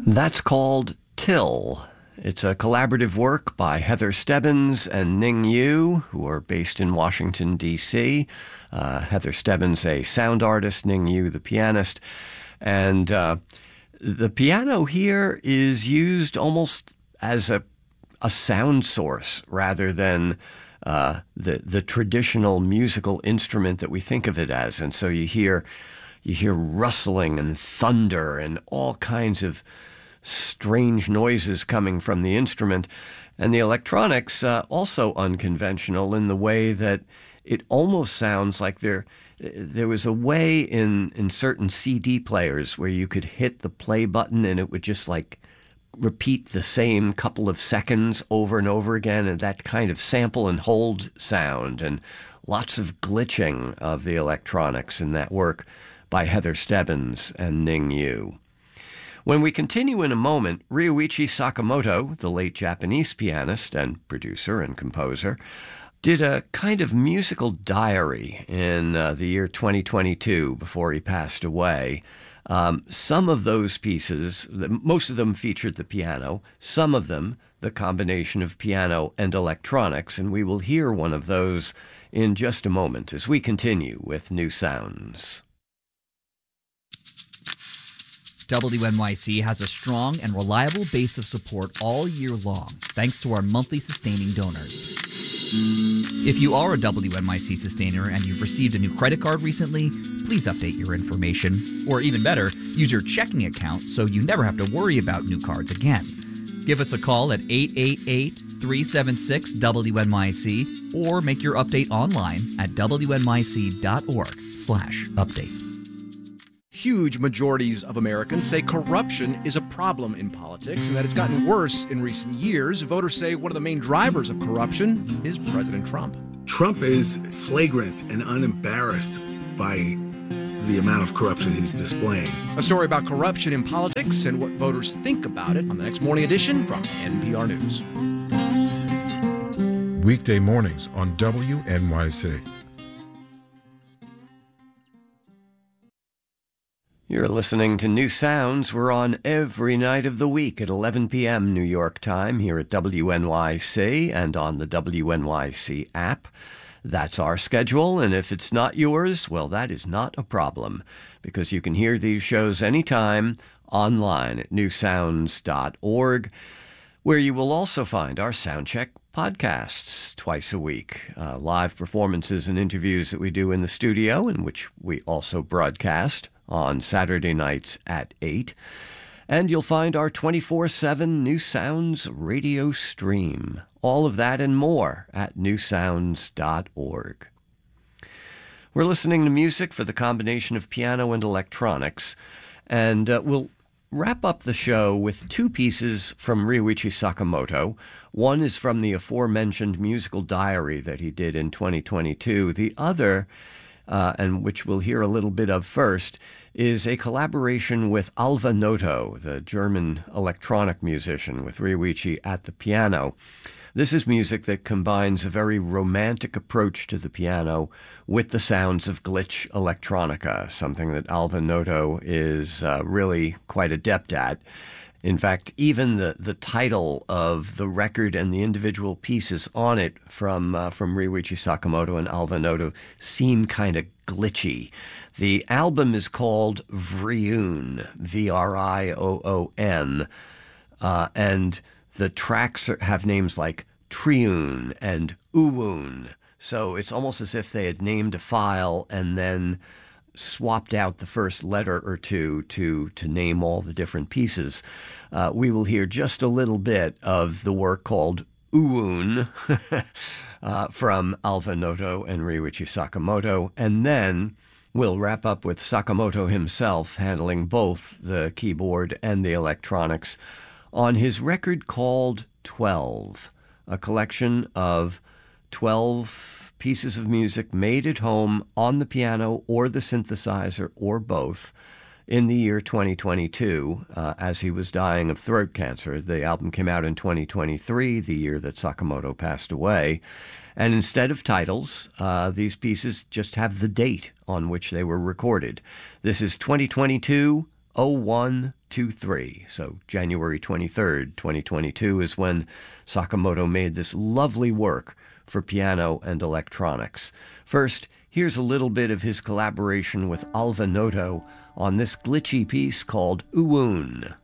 That's called Till. It's a collaborative work by Heather Stebbins and Ning Yu, who are based in Washington, D.C. Heather Stebbins, a sound artist, Ning Yu, the pianist. And the piano here is used almost as a sound source rather than the traditional musical instrument that we think of it as. And so you hear rustling and thunder and all kinds of strange noises coming from the instrument. And the electronics, also unconventional in the way that it almost sounds like there was a way in certain CD players where you could hit the play button and it would just like repeat the same couple of seconds over and over again, and that kind of sample and hold sound, and lots of glitching of the electronics in that work by Heather Stebbins and Ning Yu. When we continue in a moment, Ryuichi Sakamoto, the late Japanese pianist and producer and composer, did a kind of musical diary in the year 2022 before he passed away. Some of those pieces, most of them featured the piano, some of them the combination of piano and electronics, and we will hear one of those in just a moment as we continue with New Sounds. WNYC has a strong and reliable base of support all year long, thanks to our monthly sustaining donors. If you are a WNYC sustainer and you've received a new credit card recently, please update your information. Or even better, use your checking account so you never have to worry about new cards again. Give us a call at 888-376-WNYC or make your update online at WNYC.org/update. Huge majorities of Americans say corruption is a problem in politics and that it's gotten worse in recent years. Voters say one of the main drivers of corruption is President Trump. Trump is flagrant and unembarrassed by the amount of corruption he's displaying. A story about corruption in politics and what voters think about it on the next morning edition from NPR News. Weekday mornings on WNYC. You're listening to New Sounds. We're on every night of the week at 11 p.m. New York time here at WNYC and on the WNYC app. That's our schedule, and if it's not yours, well, that is not a problem, because you can hear these shows anytime online at newsounds.org, where you will also find our Soundcheck podcasts twice a week, live performances and interviews that we do in the studio, in which we also broadcast on Saturday nights at 8. And you'll find our 24/7 New Sounds radio stream. All of that and more at newsounds.org. We're listening to music for the combination of piano and electronics, and we'll wrap up the show with two pieces from Ryuichi Sakamoto. One is from the aforementioned musical diary that he did in 2022. The other, and which we'll hear a little bit of first, is a collaboration with Alva Noto, the German electronic musician, with Ryuichi at the piano. This is music that combines a very romantic approach to the piano with the sounds of glitch electronica, something that Alva Noto is really quite adept at. In fact, even the title of the record and the individual pieces on it from Ryuichi Sakamoto and Alva Noto seem kind of glitchy. The album is called Vrion, Vrion, and the tracks have names like Triune and Uwun. So it's almost as if they had named a file and then swapped out the first letter or two to name all the different pieces. We will hear just a little bit of the work called Uwun from Alva Noto and Ryuichi Sakamoto, and then we'll wrap up with Sakamoto himself handling both the keyboard and the electronics on his record called 12, a collection of 12 pieces of music made at home on the piano or the synthesizer or both in the year 2022 as he was dying of throat cancer. The album came out in 2023, the year that Sakamoto passed away. And instead of titles, these pieces just have the date on which they were recorded. This is 2022, 0123. So January 23rd, 2022 is when Sakamoto made this lovely work for piano and electronics. First, here's a little bit of his collaboration with Alva Noto on this glitchy piece called Uwun.